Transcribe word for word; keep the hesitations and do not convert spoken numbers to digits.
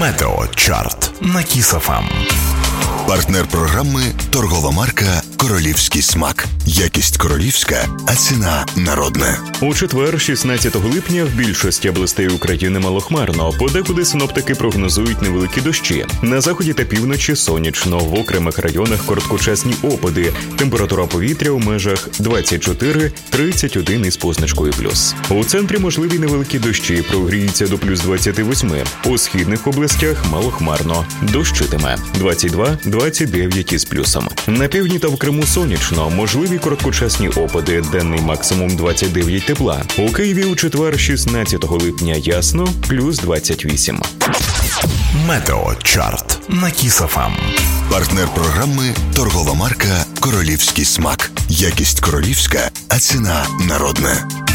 Метеочарт на Кіс еф ем. Партнер програми – торгова марка «Королівський смак». Якість королівська, а ціна народна. У четвер, шістнадцятого липня, в більшості областей України малохмарно. Подекуди синоптики прогнозують невеликі дощі. На заході та півночі сонячно, в окремих районах короткочасні опади. Температура повітря у межах двадцять чотири - тридцять один із позначкою плюс. У центрі можливі невеликі дощі, прогріється до плюс двадцяти восьми. У східних областях малохмарно, дощитиме двадцять два - двадцять дев'ять із плюсом. На півдні та в Криму сонячно, можливі короткочасні опади, денний максимум двадцять дев'ять тепла. У Києві у четвер, шістнадцятого липня ясно, плюс двадцять вісім. Метеочарт на Кіс еф ем. Партнер програми – торгова марка «Королівський смак». Якість королівська, а ціна народна.